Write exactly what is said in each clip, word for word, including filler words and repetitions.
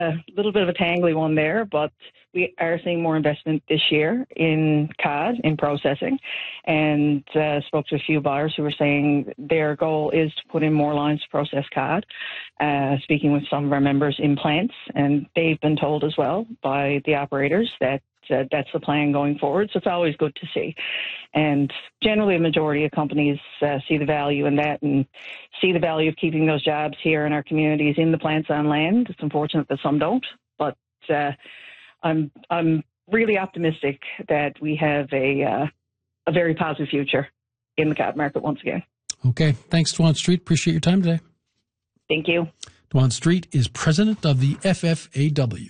a little bit of a tangly one there, but we are seeing more investment this year in C A D, in processing, and uh, spoke to a few buyers who were saying their goal is to put in more lines to process C A D, uh, speaking with some of our members in plants, and they've been told as well by the operators that uh, that's the plan going forward, so it's always good to see. And generally, a majority of companies uh, see the value in that and see the value of keeping those jobs here in our communities in the plants on land. It's unfortunate that some don't, but uh, I'm I'm really optimistic that we have a uh, a very positive future in the C A D market once again. Okay. Thanks, Dwan Street. Appreciate your time today. Thank you. Dwan Street is president of the F F A W.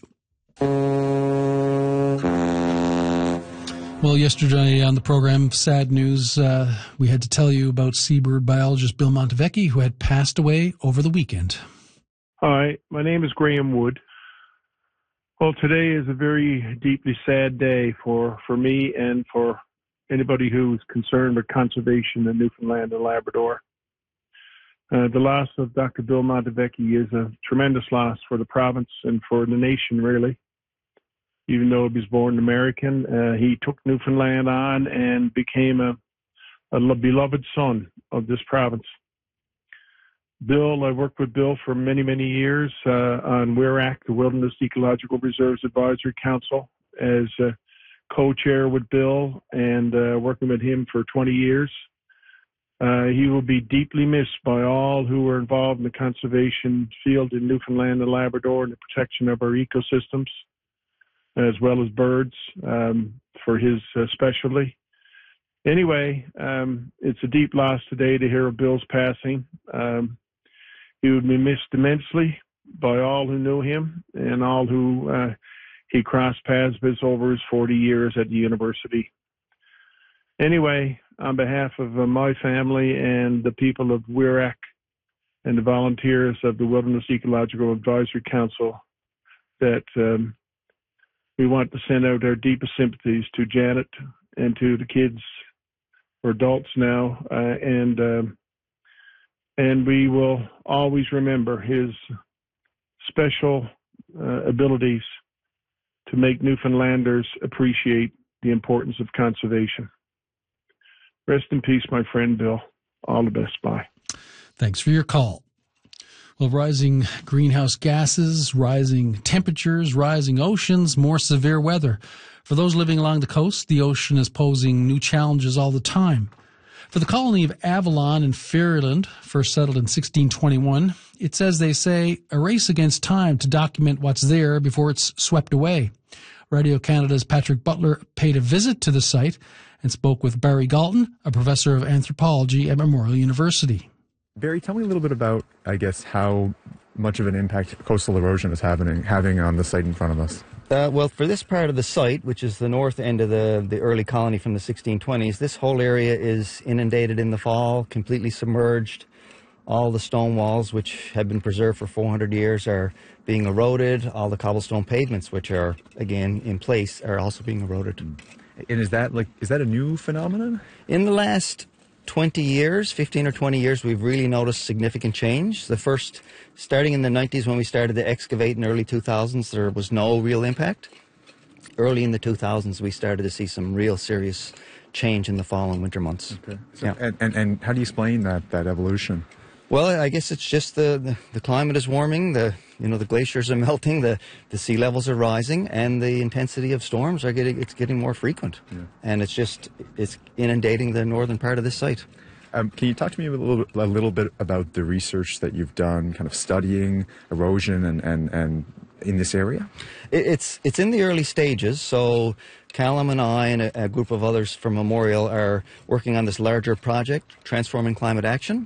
Well, yesterday on the program, sad news, uh, we had to tell you about seabird biologist Bill Montevecchi, who had passed away over the weekend. Hi, my name is Graham Wood. Well, today is a very deeply sad day for, for me and for anybody who's concerned with conservation in Newfoundland and Labrador. Uh, the loss of Doctor Bill Montevecchi is a tremendous loss for the province and for the nation, really. Even though he was born American, uh, he took Newfoundland on and became a, a beloved son of this province. Bill, I worked with Bill for many, many years uh, on WERAC, the Wilderness Ecological Reserves Advisory Council, as uh, co-chair with Bill and uh, working with him for twenty years. Uh, he will be deeply missed by all who are involved in the conservation field in Newfoundland and Labrador and the protection of our ecosystems, as well as birds, um, for his uh, specialty. Anyway, um, it's a deep loss today to hear of Bill's passing. Um, he would be missed immensely by all who knew him and all who uh, he crossed paths with over his forty years at the university. Anyway, on behalf of uh, my family and the people of WERAC and the volunteers of the Wilderness Ecological Advisory Council, that um, we want to send out our deepest sympathies to Janet and to the kids, or adults now, uh, and uh, and we will always remember his special uh, abilities to make Newfoundlanders appreciate the importance of conservation. Rest in peace, my friend Bill. All the best. Bye. Thanks for your call. Well, rising greenhouse gases, rising temperatures, rising oceans, more severe weather. For those living along the coast, the ocean is posing new challenges all the time. For the colony of Avalon in Fairland, first settled in sixteen twenty-one, it's, as they say, a race against time to document what's there before it's swept away. Radio Canada's Patrick Butler paid a visit to the site and spoke with Barry Galton, a professor of anthropology at Memorial University. Barry, tell me a little bit about, I guess, how much of an impact coastal erosion is happening, having on the site in front of us. Uh, well, for this part of the site, which is the north end of the, the early colony from the sixteen twenties, this whole area is inundated in the fall, completely submerged. All the stone walls, which have been preserved for four hundred years, are being eroded. All the cobblestone pavements, which are, again, in place, are also being eroded. And is that, like, is that a new phenomenon? In the last twenty years, fifteen or twenty years, we've really noticed significant change. The first, starting in the nineties when we started to excavate in the early two thousands, there was no real impact. Early in the two thousands, we started to see some real serious change in the fall and winter months. Okay. So, yeah. and, and, and how do you explain that, that evolution? Well, I guess it's just the, the, the climate is warming, the you know the glaciers are melting, the, the sea levels are rising, and the intensity of storms are getting it's getting more frequent, yeah. And it's just it's inundating the northern part of this site. Um, can you talk to me a little, a little bit about the research that you've done, kind of studying erosion and, and, and in this area? It, it's it's in the early stages. So Callum and I and a, a group of others from Memorial are working on this larger project, Transforming Climate Action.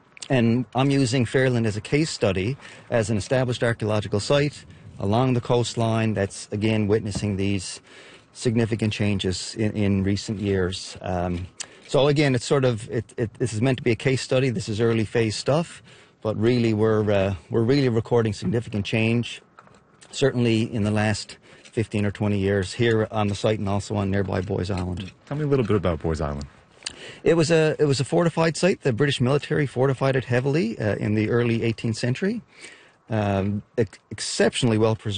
And I'm using Fairland as a case study, as an established archaeological site along the coastline that's, again, witnessing these significant changes in, in recent years. Um, so, again, it's sort of, it, it, this is meant to be a case study. This is early phase stuff, but really we're, uh, we're really recording significant change, certainly in the last fifteen or twenty years here on the site and also on nearby Boys Island. Tell me a little bit about Boys Island. It was a it was a fortified site. The British military fortified it heavily uh, in the early eighteenth century. Um, ex exceptionally well preserved.